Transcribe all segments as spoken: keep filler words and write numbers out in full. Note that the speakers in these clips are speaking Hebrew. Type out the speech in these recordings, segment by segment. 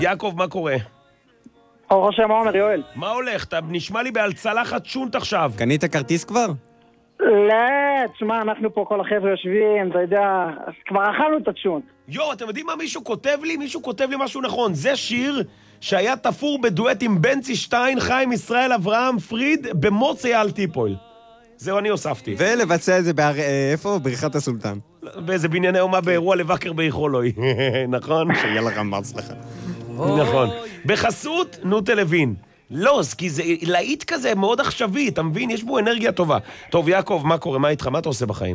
יעקב, מה קורה? אור השם עומר, יואל. מה הולך? אתה נשמע לי בעל צלחת שונט עכשיו. קנית כרטיס כבר? לא, תשמע, אנחנו פה כל החבר'ה יושבים, אתה יודע, אז כבר אכלנו את הצ'ונט. יו, אתם יודעים מה מישהו כותב לי? מישהו כותב לי משהו נכון. זה שיר שהיה תפור בדואט עם בנצי שטיין, חיים ישראל, אברהם פריד, במוצאי על טיפול. זהו, אני הוספתי. ולבצע את זה בהר... איפה? בריחת הסולטן. באיזה בנייני אומה באירוע לבקר ביכולוי. נכון? שיהיה לך בהצלחה. נכון. בחסות נוטה לוין. לא, כי זה להיט כזה מאוד עכשווי, אתה מבין? יש בו אנרגיה טובה. טוב, יעקב, מה קורה? מה איתך? מה אתה עושה בחיים?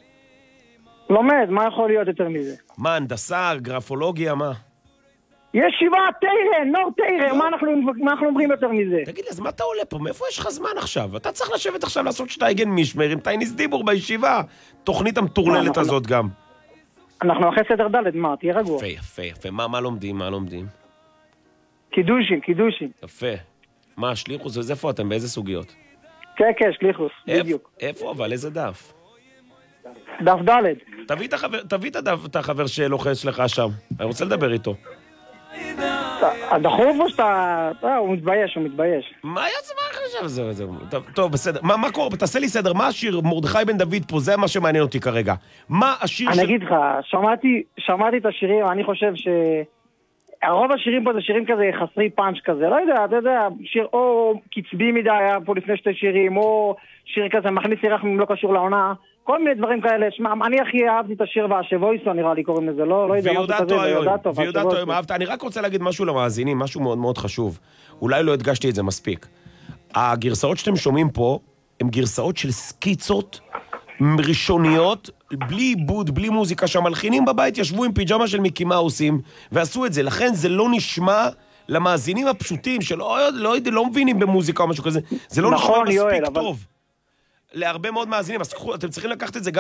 לומד, מה יכול להיות יותר מזה? מה, הנדסה, גרפולוגיה, מה? ישיבה, תירה, נור תירה, מה אנחנו, מה אנחנו אומרים יותר מזה? תגיד לי, אז מה אתה עולה פה? מאיפה יש לך זמן עכשיו? אתה צריך לשבת עכשיו לעשות שטייגן מישמר עם טייניס דיבור בישיבה. תוכנית המטורללת הזאת גם. אנחנו אחרי סדר ד', מה? תהיה רגוע. יפה, יפה, יפה. מה, מה לומדים? מה לומדים? קידושים, קידושים. יפה. מה, שליחוס? אז איפה אתם? באיזה סוגיות? כן, כן, שליחוס, איפ, בדיוק. איפה? אבל איזה דף? דף ד'. תביא את החבר, תביא את הדף, את החבר שלוחץ לך שם. אני רוצה לדבר איתו. הדחוף או שאתה... הוא מתבייש, הוא מתבייש. מה יצא מה עכשיו? זהו, זהו. טוב, טוב, בסדר. מה, מה קורה? תעשה לי סדר. מה השיר? מרדכי בן דוד פה, זה מה שמעניין אותי כרגע. מה השיר אני אגיד לך, שמעתי, שמעתי את השירים, אני חושב ש... הרוב השירים פה זה שירים כזה חסרי פאנץ' כזה, לא יודע, אתה יודע, שיר או קצבי מדי היה פה לפני שתי שירים, או שיר כזה מכניס ירח לא קשור לעונה, כל מיני דברים כאלה. שמע, אני הכי אהבתי את השיר והשבויסו, נראה לי קוראים לזה, לא, לא יודע, משהו כזה, ויודעתו, ויודעתו, אהבת. אני רק רוצה להגיד משהו למאזינים, משהו מאוד מאוד חשוב. אולי לא הדגשתי את זה מספיק. הגרסאות שאתם שומעים פה, הן גרסאות של סקיצות ראשוניות, בלי עיבוד, בלי מוזיקה, שהמלחינים בבית ישבו עם פיג'מה של מיקי מאוסים ועשו את זה. לכן זה לא נשמע למאזינים הפשוטים שלא לא, לא, לא מבינים במוזיקה או משהו כזה, זה לא נכון, נשמע מספיק יואל, טוב אבל... להרבה מאוד מאזינים. אז אתם צריכים לקחת את זה גם